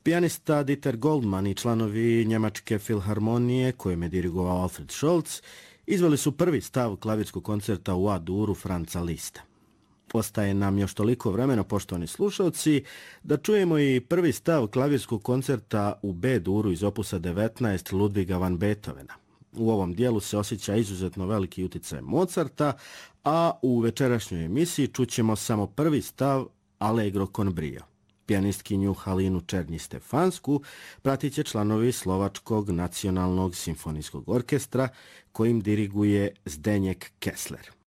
Pijanista Dieter Goldman i članovi Njemačke filharmonije, kojim je dirigovao Alfred Scholz, izveli su prvi stav klavirskog koncerta u A-duru Franza Liszta. Ostaje nam još toliko vremena, poštovani slušalci, da čujemo i prvi stav klavirskog koncerta u B-duru iz opusa 19 Ludviga van Beethovena. U ovom dijelu se osjeća izuzetno veliki utjecaj Mozarta, a u večerašnjoj emisiji čućemo samo prvi stav Allegro con brio. Pijanistkinju Halinu Černji-Stefansku pratit će članovi Slovačkog nacionalnog simfonijskog orkestra, kojim diriguje Zdeněk Kessler.